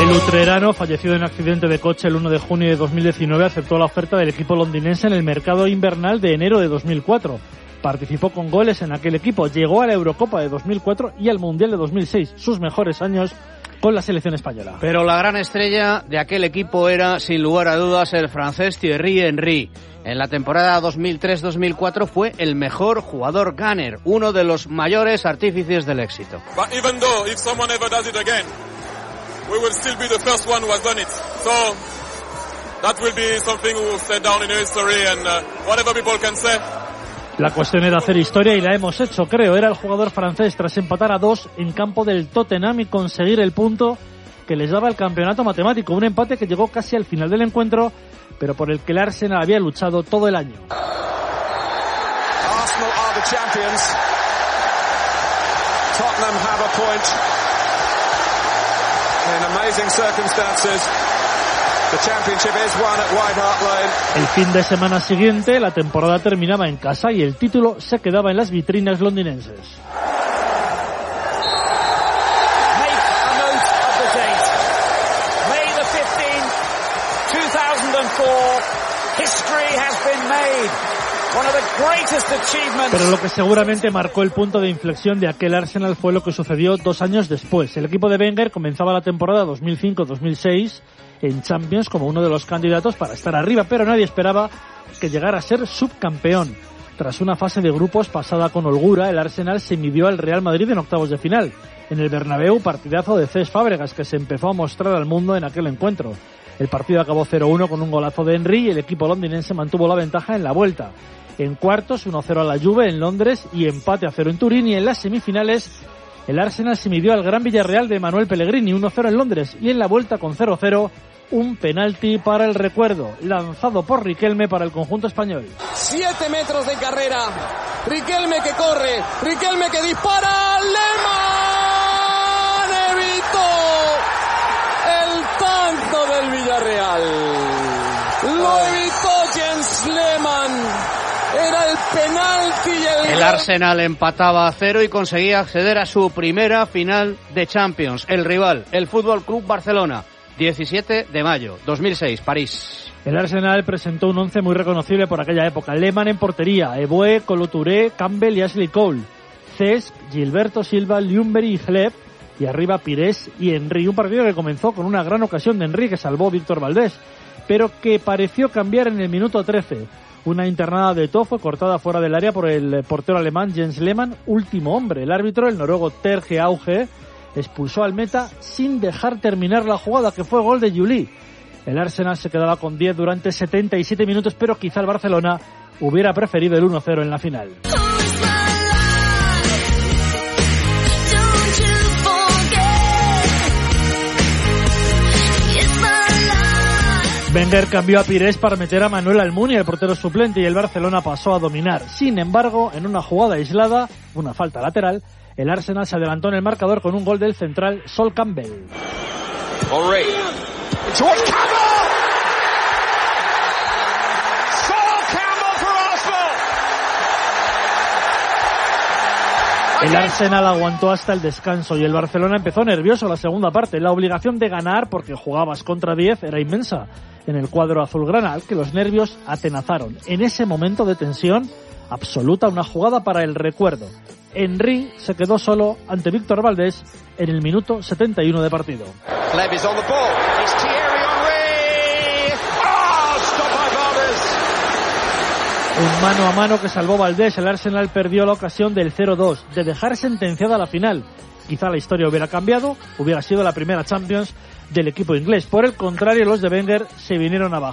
El utrerano, fallecido en accidente de coche el 1 de junio de 2019, aceptó la oferta del equipo londinense en el mercado invernal de enero de 2004. Participó con goles en aquel equipo, llegó a la Eurocopa de 2004 y al Mundial de 2006, sus mejores años con la selección española. Pero la gran estrella de aquel equipo era, sin lugar a dudas, el francés Thierry Henry. En la temporada 2003-2004 fue el mejor jugador gunner, uno de los mayores artífices del éxito. But even though if someone ever does it again, we will still be the first one who has done it. So that will be something we will set down in history and whatever people can say. La cuestión era hacer historia y la hemos hecho, creo. Era el jugador francés tras empatar a 2 en campo del Tottenham y conseguir el punto que les daba el campeonato matemático. Un empate que llegó casi al final del encuentro, pero por el que el Arsenal había luchado todo el año. Arsenal are the champions. Tottenham have a point. In amazing circumstances. The championship is won at White Hart Lane. El fin de semana siguiente, la temporada terminaba en casa y el título se quedaba en las vitrinas londinenses. Make a note of the date. May the 15th, 2004. History has been made. One of the greatest achievements. Pero lo que seguramente marcó el punto de inflexión de aquel Arsenal fue lo que sucedió 2 años después. El equipo de Wenger comenzaba la temporada 2005-2006 en Champions como uno de los candidatos para estar arriba, pero nadie esperaba que llegara a ser subcampeón. Tras una fase de grupos pasada con holgura, el Arsenal se midió al Real Madrid en octavos de final. En el Bernabéu, partidazo de Cesc Fábregas, que se empezó a mostrar al mundo en aquel encuentro. El partido acabó 0-1 con un golazo de Henry y el equipo londinense mantuvo la ventaja en la vuelta. En cuartos, 1-0 a la Juve en Londres y empate a 0 en Turín, y en las semifinales el Arsenal se midió al Gran Villarreal de Manuel Pellegrini, 1-0 en Londres, y en la vuelta con 0-0, un penalti para el recuerdo, lanzado por Riquelme para el conjunto español. 7 metros de carrera. Riquelme que corre. Riquelme que dispara. Lehmann evitó el tanto del Villarreal. Lo evitó Jens Lehmann. Era el penalti y el Arsenal empataba a 0 y conseguía acceder a su primera final de Champions. El rival, el Fútbol Club Barcelona, 17 de mayo, 2006, París. El Arsenal presentó un once muy reconocible por aquella época. Lehmann en portería, Eboué, Kolo Touré, Campbell y Ashley Cole. Cesc, Gilberto Silva, Ljungberg y Hleb. Y arriba Pires y Henry. Un partido que comenzó con una gran ocasión de Henry que salvó Víctor Valdés, pero que pareció cambiar en el minuto 13. Una internada de Eto'o fue cortada fuera del área por el portero alemán Jens Lehmann, último hombre. El árbitro, el noruego Terje Auge, expulsó al meta sin dejar terminar la jugada, que fue gol de Juli. El Arsenal se quedaba con 10 durante 77 minutos, pero quizá el Barcelona hubiera preferido el 1-0 en la final. Wenger cambió a Pires para meter a Manuel Almunia, el portero suplente, y el Barcelona pasó a dominar. Sin embargo, en una jugada aislada, una falta lateral, el Arsenal se adelantó en el marcador con un gol del central Sol Campbell. El Arsenal aguantó hasta el descanso y el Barcelona empezó nervioso la segunda parte. La obligación de ganar, porque jugabas contra 10, era inmensa en el cuadro azulgrana, al que los nervios atenazaron. En ese momento de tensión absoluta, una jugada para el recuerdo. Henry se quedó solo ante Víctor Valdés en el minuto 71 de partido. Un mano a mano que salvó Valdés. El Arsenal perdió la ocasión del 0-2, de dejar sentenciada la final. Quizá la historia hubiera cambiado, hubiera sido la primera Champions del equipo inglés. Por el contrario, los de Wenger se vinieron abajo.